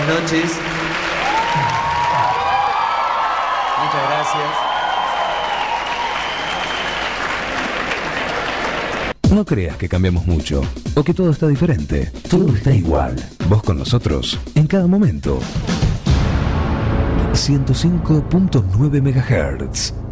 buenas noches. Muchas gracias. No creas que cambiamos mucho o que todo está diferente. Todo está igual. Vos con nosotros en cada momento. 105.9 MHz.